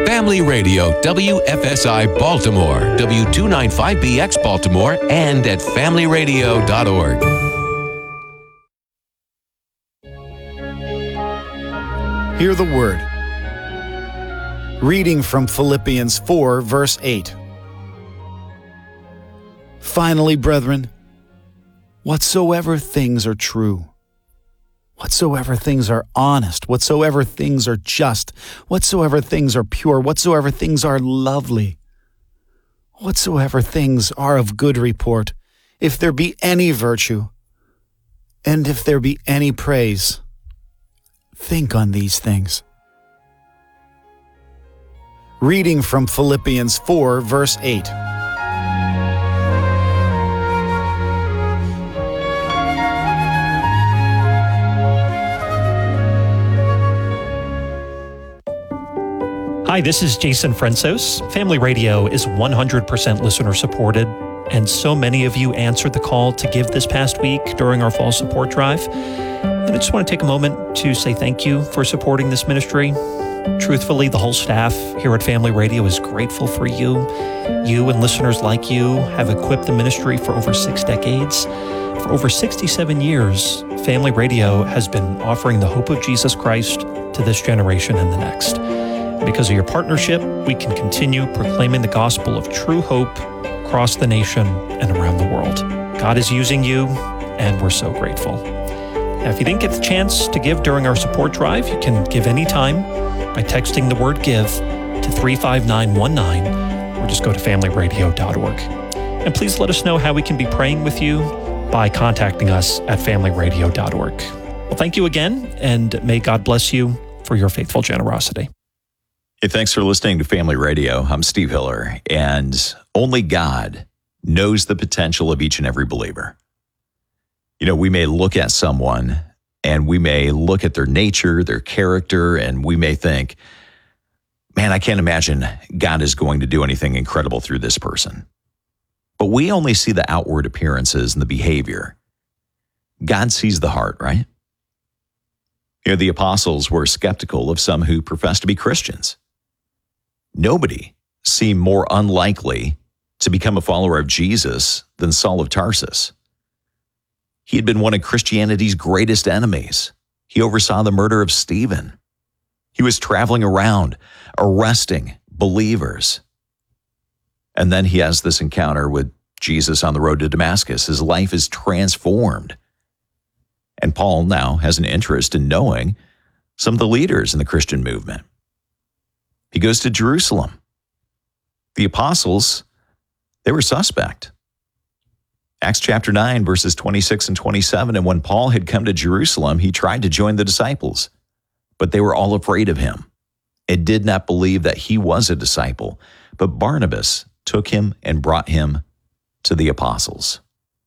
Family Radio, WFSI Baltimore, W295BX Baltimore, and at familyradio.org. Hear the word. Reading from Philippians 4, verse 8. Finally, brethren, whatsoever things are true, whatsoever things are honest, whatsoever things are just, whatsoever things are pure, whatsoever things are lovely, whatsoever things are of good report, if there be any virtue, and if there be any praise, think on these things. Reading from Philippians 4, verse 8. Hi, this is Jason Francis. Family Radio is 100% listener supported, and so many of you answered the call to give this past week during our fall support drive. And I just want to take a moment to say thank you for supporting this ministry. Truthfully, the whole staff here at Family Radio is grateful for you. You and listeners like you have equipped the ministry for over 6 decades. For over 67 years, Family Radio has been offering the hope of Jesus Christ to this generation and the next. Because of your partnership, we can continue proclaiming the gospel of true hope across the nation and around the world. God is using you, and we're so grateful. Now, if you didn't get the chance to give during our support drive, you can give anytime by texting the word GIVE to 35919, or just go to familyradio.org. And please let us know how we can be praying with you by contacting us at familyradio.org. Well, thank you again, and may God bless you for your faithful generosity. Hey, thanks for listening to Family Radio. I'm Steve Hiller, and only God knows the potential of each and every believer. You know, we may look at someone and we may look at their nature, their character, and we may think, man, I can't imagine God is going to do anything incredible through this person. But we only see the outward appearances and the behavior. God sees the heart, right? You know, the apostles were skeptical of some who professed to be Christians. Nobody seemed more unlikely to become a follower of Jesus than Saul of Tarsus. He had been one of Christianity's greatest enemies. He oversaw the murder of Stephen. He was traveling around, arresting believers. And then he has this encounter with Jesus on the road to Damascus. His life is transformed. And Paul now has an interest in knowing some of the leaders in the Christian movement. He goes to Jerusalem. The apostles, they were suspect. Acts chapter 9, verses 26 and 27, and when Paul had come to Jerusalem, he tried to join the disciples, but they were all afraid of him and did not believe that he was a disciple. But Barnabas took him and brought him to the apostles.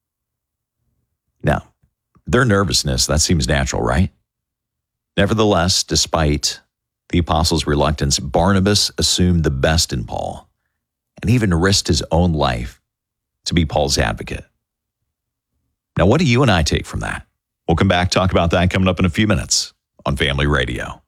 Now, their nervousness, that seems natural, right? Nevertheless, despite the apostles' reluctance, Barnabas assumed the best in Paul and even risked his own life to be Paul's advocate. Now, what do you and I take from that? We'll come back, talk about that coming up in a few minutes on Family Radio.